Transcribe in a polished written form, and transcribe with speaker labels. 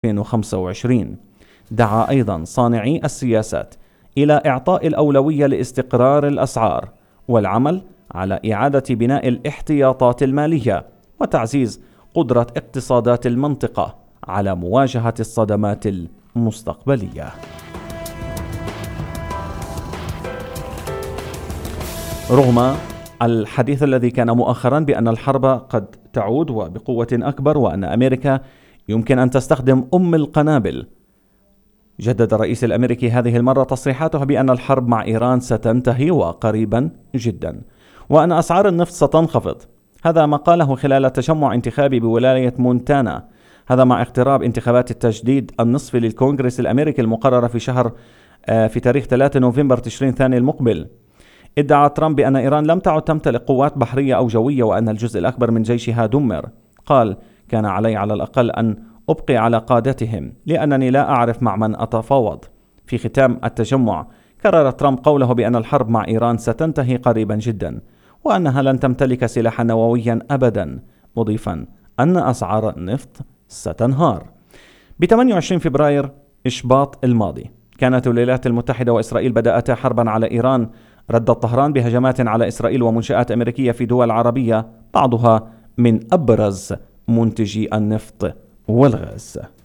Speaker 1: 2025. دعا أيضا صانعي السياسات إلى إعطاء الأولوية لاستقرار الأسعار والعمل على إعادة بناء الاحتياطات المالية وتعزيز قدرة اقتصادات المنطقة على مواجهة الصدمات المستقبلية. رغم الحديث الذي كان مؤخرا بأن الحرب قد تعود وبقوة أكبر وأن أمريكا يمكن أن تستخدم القنابل، جدد الرئيس الأمريكي هذه المرة تصريحاته بأن الحرب مع إيران ستنتهي وقريبا جدا، وأن أسعار النفط ستنخفض. هذا ما قاله خلال تجمع انتخابي بولاية مونتانا، هذا مع اقتراب انتخابات التجديد النصفي للكونغرس الأمريكي المقررة في تاريخ 3 نوفمبر تشرين ثاني المقبل. ادعى ترامب بأن إيران لم تعد تمتلك قوات بحرية أو جوية وأن الجزء الأكبر من جيشها دمر. قال: كان علي على الأقل أن أبقي على قادتهم لأنني لا أعرف مع من أتفاوض. في ختام التجمع كرر ترامب قوله بأن الحرب مع إيران ستنتهي قريبا جدا وأنها لن تمتلك سلاحا نوويا أبدا، مضيفا أن أسعار النفط ستنهار. ب 28 فبراير إشباط الماضي كانت الولايات المتحدة وإسرائيل بدأتا حربا على إيران. ردت طهران بهجمات على إسرائيل ومنشآت أمريكية في دول عربية بعضها من أبرز منتجي النفط والغاز.